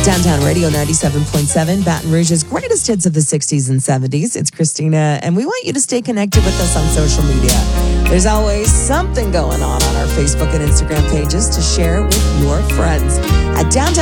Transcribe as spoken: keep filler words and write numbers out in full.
Downtown Radio ninety-seven point seven, Baton Rouge's greatest hits of the sixties and seventies. It's Christina, and we want you to stay connected with us on social media. There's always something going on on our Facebook and Instagram pages to share with your friends. At Downtown